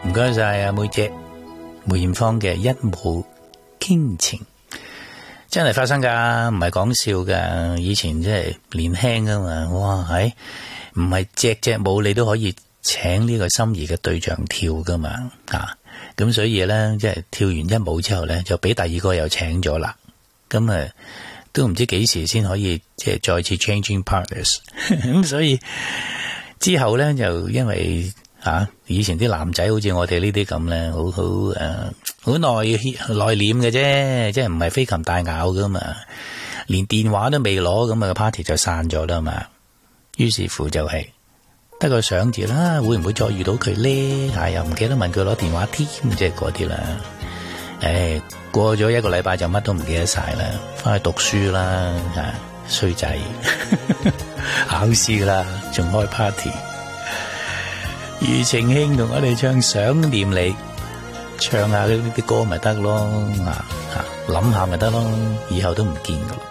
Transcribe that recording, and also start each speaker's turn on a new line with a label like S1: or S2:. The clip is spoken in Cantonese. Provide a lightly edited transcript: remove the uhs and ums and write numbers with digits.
S1: 唔該晒啊，妹姐梅艷芳嘅一舞傾情，真係發生噶，唔係講笑噶。以前真係年輕噶嘛，哇，係唔係隻舞你都可以請呢個心儀嘅對象跳噶嘛？咁所以咧，即係跳完一舞之後咧，就俾第二個又請咗啦。咁啊，都唔知幾時先可以即係再次 changing partners。咁所以之後咧，就因為以前啲男仔好似我哋呢啲咁咧，好內斂嘅啫，即係唔係飛禽大咬噶嘛，連電話都未攞，咁啊個 party 就散咗啦嘛。於是乎就係得個想字啦，會唔會再遇到佢咧？又唔記得問佢攞電話添，即係嗰啲啦。過咗一個禮拜就乜都唔記得晒啦，翻去讀書啦，衰仔考試啦，仲開 party。庾澄慶同我哋唱想念你，唱下呢啲歌咪得咯，諗下咪得咯，以後都唔見噶。